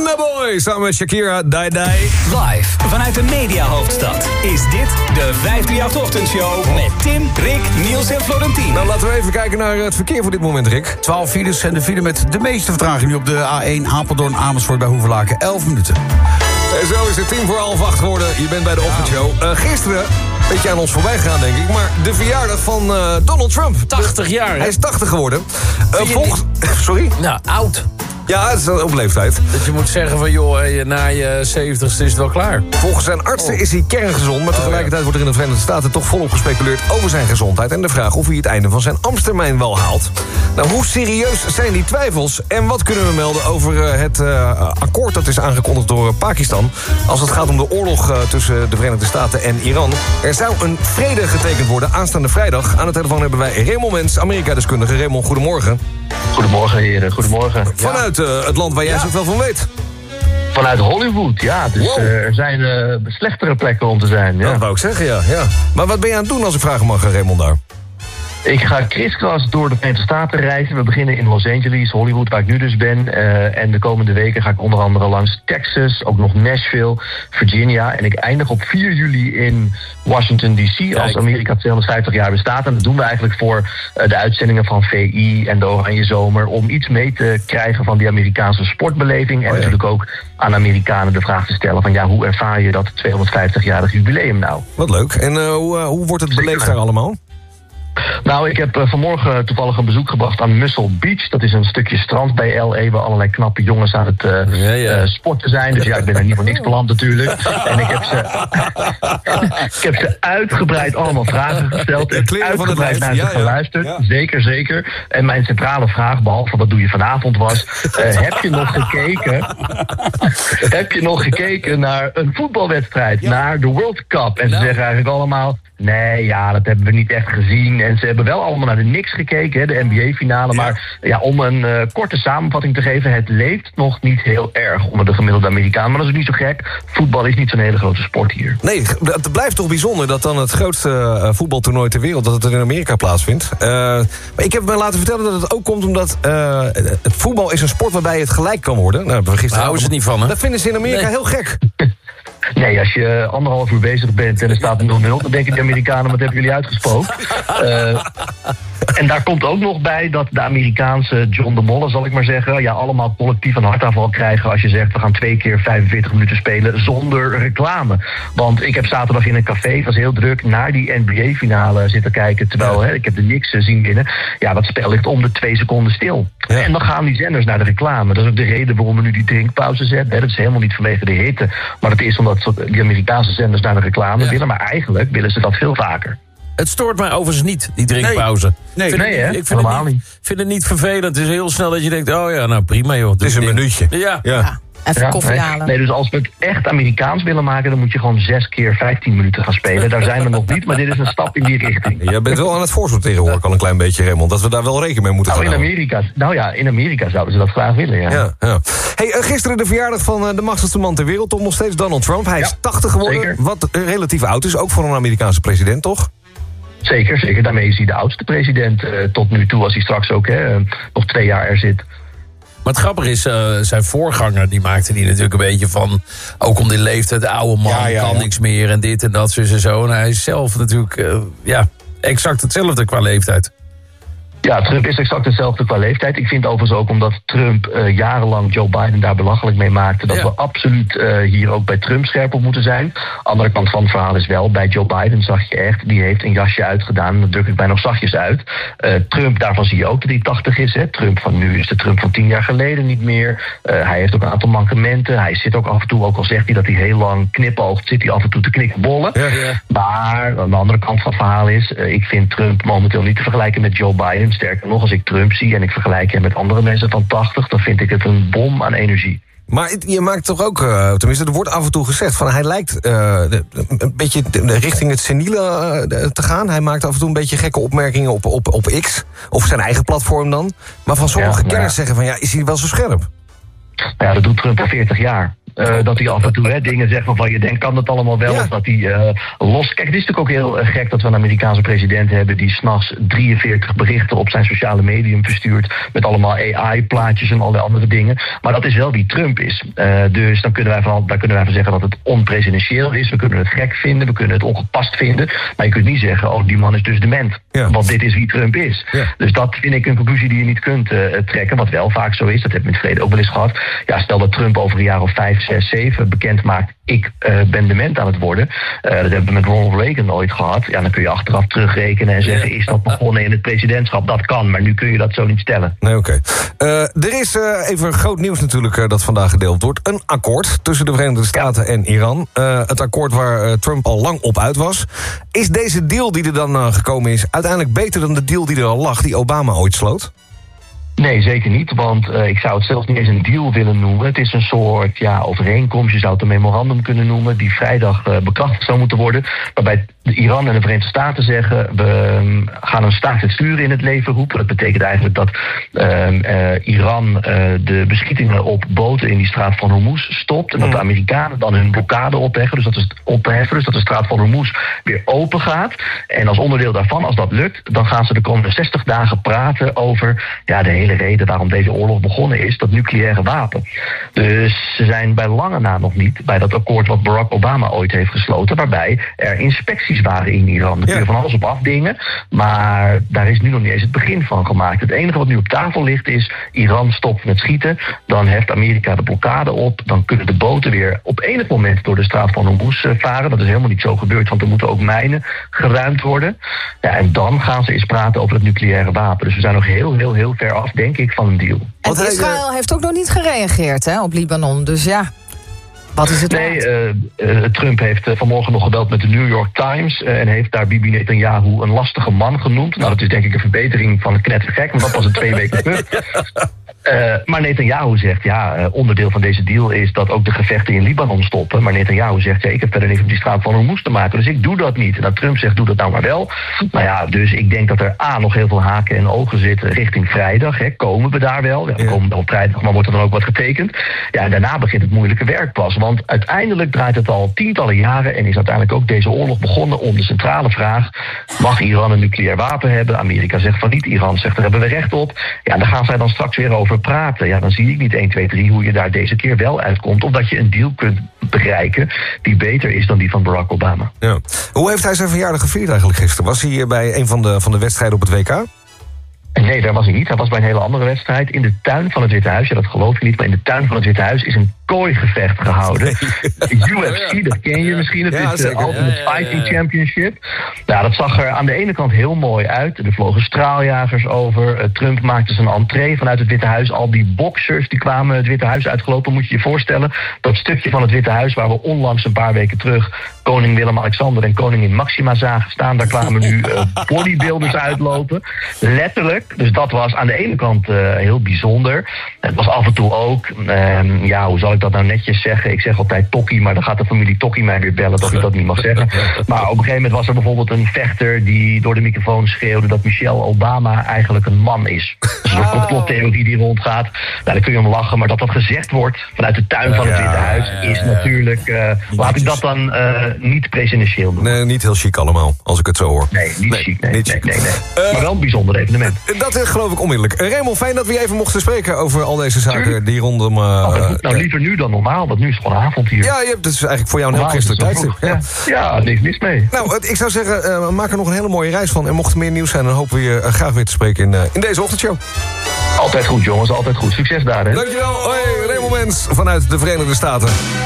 Burna Boy samen met Shakira, Die Die. Live vanuit de mediahoofdstad is dit de 538-ochtendshow met Tim, Rick, Niels en Florentien. Nou, laten we even kijken naar het verkeer voor dit moment, Rick. 12 files en de file met de meeste vertraging nu op de A1 Apeldoorn-Amersfoort bij Hoevelaken. 11 minuten. En zo is het 7:45 geworden. Je bent bij de ochtendshow. Gisteren, een beetje aan ons voorbij gegaan, denk ik. Maar de verjaardag van Donald Trump. 80 jaar, hè? Hij is 80 geworden. Sorry? Nou, oud. Ja, het is op leeftijd. Dat je moet zeggen van, joh, na je 70ste is het wel klaar. Volgens zijn artsen is hij kerngezond, maar tegelijkertijd wordt er in de Verenigde Staten toch volop gespeculeerd over zijn gezondheid en de vraag of hij het einde van zijn ambtstermijn wel haalt. Nou, hoe serieus zijn die twijfels en wat kunnen we melden over het akkoord dat is aangekondigd door Pakistan als het gaat om de oorlog tussen de Verenigde Staten en Iran? Er zou een vrede getekend worden aanstaande vrijdag. Aan de telefoon hebben wij Raymond Mens, Amerika-deskundige. Raymond, goedemorgen. Goedemorgen, heren. Goedemorgen. Vanuit het land waar jij zoveel van weet. Vanuit Hollywood, ja. Dus Wow. er zijn slechtere plekken om te zijn. Ja. Dat wou ik zeggen, ja. Maar wat ben je aan het doen als ik vragen mag, Raymond, daar? Ik ga kriskras door de Verenigde Staten reizen. We beginnen in Los Angeles, Hollywood, waar ik nu dus ben. En de komende weken ga ik onder andere langs Texas, ook nog Nashville, Virginia. En ik eindig op 4 juli in Washington D.C. als Amerika 250 jaar bestaat. En dat doen we eigenlijk voor de uitzendingen van VI en de Oranje Zomer, om iets mee te krijgen van die Amerikaanse sportbeleving. En natuurlijk ook aan Amerikanen de vraag te stellen van, ja, hoe ervaar je dat 250-jarig jubileum nou? Wat leuk. En hoe wordt het beleefd daar allemaal? Nou, ik heb vanmorgen toevallig een bezoek gebracht aan Muscle Beach. Dat is een stukje strand bij L.A. waar allerlei knappe jongens aan het sporten zijn. Dus ja, ik ben daar niet voor niks beland natuurlijk. En ik heb ze uitgebreid allemaal vragen gesteld. Uitgebreid naar ze geluisterd. Ja. Zeker. En mijn centrale vraag, behalve wat doe je vanavond, was: heb je nog gekeken naar een voetbalwedstrijd, naar de World Cup? En ze zeggen eigenlijk allemaal: nee, ja, dat hebben we niet echt gezien. En ze hebben wel allemaal naar de Knicks gekeken, hè, de NBA-finale. Maar ja, om een korte samenvatting te geven, het leeft nog niet heel erg onder de gemiddelde Amerikaan. Maar dat is ook niet zo gek. Voetbal is niet zo'n hele grote sport hier. Nee, het blijft toch bijzonder dat dan het grootste voetbaltoernooi ter wereld, dat het in Amerika plaatsvindt. Maar ik heb me laten vertellen dat het ook komt omdat het voetbal is een sport waarbij het gelijk kan worden. Nou, daar houden ze niet van, hè? Dat vinden ze in Amerika heel gek. Nee, als je 1,5 uur bezig bent en er staat 0-0... dan denken de Amerikanen, wat hebben jullie uitgesproken? En daar komt ook nog bij dat de Amerikaanse John de Molle, zal ik maar zeggen, ja, allemaal collectief een hartaanval krijgen als je zegt, we gaan 2 keer 45 minuten spelen zonder reclame. Want ik heb zaterdag in een café, het was heel druk, naar die NBA-finale zitten kijken, terwijl ik heb de Knicks zien winnen. Ja, dat spel ligt om de 2 seconden stil. Ja. En dan gaan die zenders naar de reclame. Dat is ook de reden waarom we nu die drinkpauze zetten. Dat is helemaal niet vanwege de hitte, maar dat is omdat die Amerikaanse zenders naar de reclame willen. Maar eigenlijk willen ze dat veel vaker. Het stoort mij overigens niet, die drinkpauze. Ik vind het niet vervelend. Het is heel snel dat je denkt, oh ja, nou prima joh. Het is een minuutje. Ja. Even koffie halen. Nee, dus als we het echt Amerikaans willen maken, dan moet je gewoon 6 keer 15 minuten gaan spelen. Daar zijn we nog niet, maar dit is een stap in die richting. Je bent wel aan het voorsorteren, hoor ik al een klein beetje, Raymond. Dat we daar wel rekening mee moeten gaan houden. In Amerika zouden ze dat graag willen, ja. Hey, gisteren de verjaardag van de machtigste man ter wereld, toch nog steeds Donald Trump. Hij is 80 geworden, zeker. Wat relatief oud is, ook voor een Amerikaanse president, toch? Zeker. Daarmee is hij de oudste president tot nu toe, als hij straks ook nog 2 jaar er zit. Maar het grappige is, zijn voorganger, die maakte die natuurlijk een beetje van, ook om die leeftijd, de oude man, kan niks meer en dit en dat, zus en zo. En hij is zelf natuurlijk, exact hetzelfde qua leeftijd. Ja, Trump is exact hetzelfde qua leeftijd. Ik vind overigens ook, omdat Trump jarenlang Joe Biden daar belachelijk mee maakte, dat we absoluut hier ook bij Trump scherp op moeten zijn. Andere kant van het verhaal is wel, bij Joe Biden zag je echt, die heeft een jasje uitgedaan, en dat druk ik mij nog zachtjes uit. Trump, daarvan zie je ook dat hij 80 is. Hè. Trump van nu is de Trump van 10 jaar geleden niet meer. Hij heeft ook een aantal mankementen. Hij zit ook af en toe, ook al zegt hij dat hij heel lang knipoogt, zit hij af en toe te knikbollen. Ja. Maar aan de andere kant van het verhaal is, ik vind Trump momenteel niet te vergelijken met Joe Biden. Sterker nog, als ik Trump zie en ik vergelijk hem met andere mensen van 80... dan vind ik het een bom aan energie. Maar je maakt toch ook, tenminste, er wordt af en toe gezegd van hij lijkt een beetje richting het seniele te gaan. Hij maakt af en toe een beetje gekke opmerkingen op X, of zijn eigen platform dan. Maar van sommige kenners zeggen van, ja, is hij wel zo scherp? Nou ja, dat doet Trump al 40 jaar. Dat hij af en toe dingen zegt waarvan je denkt, kan dat allemaal wel? Of dat hij los... Kijk, het is natuurlijk ook heel gek dat we een Amerikaanse president hebben die 's nachts 43 berichten op zijn sociale medium verstuurt met allemaal AI-plaatjes en allerlei andere dingen. Maar dat is wel wie Trump is. Dus daar kunnen wij van zeggen dat het onpresidentieel is. We kunnen het gek vinden, we kunnen het ongepast vinden. Maar je kunt niet zeggen, oh, die man is dus dement. Ja. Want dit is wie Trump is. Ja. Dus dat vind ik een conclusie die je niet kunt trekken. Wat wel vaak zo is, dat hebben we in het verleden ook wel eens gehad. Ja, stel dat Trump over een jaar of 5, 6, 7 bekend maakt, ik ben dement aan het worden. Dat hebben we met Ronald Reagan ooit gehad. Ja, dan kun je achteraf terugrekenen en zeggen, is dat begonnen in het presidentschap? Dat kan, maar nu kun je dat zo niet stellen. Nee, oké. Er is even groot nieuws natuurlijk dat vandaag gedeeld wordt. Een akkoord tussen de Verenigde Staten en Iran. Het akkoord waar Trump al lang op uit was. Is deze deal die er dan gekomen is uiteindelijk beter dan de deal die er al lag, die Obama ooit sloot? Nee, zeker niet, want ik zou het zelfs niet eens een deal willen noemen. Het is een soort overeenkomst, je zou het een memorandum kunnen noemen, die vrijdag bekrachtigd zou moeten worden, waarbij Iran en de Verenigde Staten zeggen, we gaan een staakt het vuren in het leven roepen. Dat betekent eigenlijk dat Iran de beschietingen op boten in die straat van Hormuz stopt en dat de Amerikanen dan hun blokkade opheffen, dus dat de straat van Hormuz weer open gaat. En als onderdeel daarvan, als dat lukt, dan gaan ze de komende 60 dagen praten over de hele reden waarom deze oorlog begonnen is, dat nucleaire wapen. Dus ze zijn bij lange na nog niet bij dat akkoord wat Barack Obama ooit heeft gesloten, waarbij er inspecties waren in Iran. Daar kun je van alles op afdingen, maar daar is nu nog niet eens het begin van gemaakt. Het enige wat nu op tafel ligt is, Iran stopt met schieten, dan heft Amerika de blokkade op, dan kunnen de boten weer op enig moment door de straat van Hormuz varen. Dat is helemaal niet zo gebeurd, want er moeten ook mijnen geruimd worden. Ja, en dan gaan ze eens praten over het nucleaire wapen. Dus we zijn nog heel ver af, denk ik, van een deal. En Israël heeft ook nog niet gereageerd op Libanon, dus ja. Wat is het? Nee, Trump heeft vanmorgen nog gebeld met de New York Times en heeft daar Bibi Netanyahu een lastige man genoemd. Nou, dat is denk ik een verbetering van het knettergek, want dat was het 2 weken terug. Maar Netanyahu zegt, onderdeel van deze deal is dat ook de gevechten in Libanon stoppen. Maar Netanyahu zegt, ik heb verder niks met die straat van Hormuz te maken, dus ik doe dat niet. En dat Trump zegt, doe dat nou maar wel. Nou ja, dus ik denk dat er nog heel veel haken en ogen zitten richting vrijdag. Komen we daar wel? Ja, we komen wel op vrijdag, maar wordt er dan ook wat getekend? Ja, en daarna begint het moeilijke werk pas. Want uiteindelijk draait het al tientallen jaren en is uiteindelijk ook deze oorlog begonnen om de centrale vraag, mag Iran een nucleair wapen hebben? Amerika zegt van niet, Iran zegt, daar hebben we recht op. Ja, daar gaan zij dan straks weer over praten. Ja, dan zie ik niet 1, 2, 3 hoe je daar deze keer wel uitkomt, of dat je een deal kunt bereiken die beter is dan die van Barack Obama. Ja. Hoe heeft hij zijn verjaardag gevierd eigenlijk gisteren? Was hij bij een van de wedstrijden op het WK? Nee, daar was hij niet. Hij was bij een hele andere wedstrijd in de tuin van het Witte Huis. Ja, dat geloof je niet, maar in de tuin van het Witte Huis is een kooigevecht gehouden. UFC, dat ken je misschien. Het is de Ultimate Fighting Championship. Nou, dat zag er aan de ene kant heel mooi uit. Er vlogen straaljagers over. Trump maakte zijn entree vanuit het Witte Huis. Al die boxers die kwamen het Witte Huis uitgelopen. Moet je je voorstellen, dat stukje van het Witte Huis waar we onlangs een paar weken terug koning Willem-Alexander en koningin Maxima zagen staan, daar kwamen nu bodybuilders uitlopen. Letterlijk. Dus dat was aan de ene kant heel bijzonder. Het was af en toe ook, hoe zal ik dat nou netjes zeggen? Ik zeg altijd Tokkie, maar dan gaat de familie Tokkie mij weer bellen dat ik dat niet mag zeggen. Maar op een gegeven moment was er bijvoorbeeld een vechter die door de microfoon schreeuwde dat Michelle Obama eigenlijk een man is. Dat is een complottheorie die rondgaat. Nou, daar kun je om lachen, maar dat gezegd wordt vanuit de tuin van het Witte Huis is natuurlijk, laat ik dat dan niet presidentieel noemen. Nee, niet heel chic allemaal, als ik het zo hoor. Nee, niet chic. Nee. Maar wel een bijzonder evenement. Dat geloof ik onmiddellijk. Raymond, fijn dat we even mochten spreken over al deze zaken die rondom... liever nu dan normaal, want nu is het gewoon avond hier. Ja, dat is eigenlijk voor jou een heel christelijk tijdstip. Ja, niks mis mee. Nou, ik zou zeggen, maak er nog een hele mooie reis van. En mocht er meer nieuws zijn, dan hopen we je graag weer te spreken in deze ochtendshow. Altijd goed, jongens, altijd goed. Succes daar, hè. Dankjewel. Hoi, Raymond Mens vanuit de Verenigde Staten.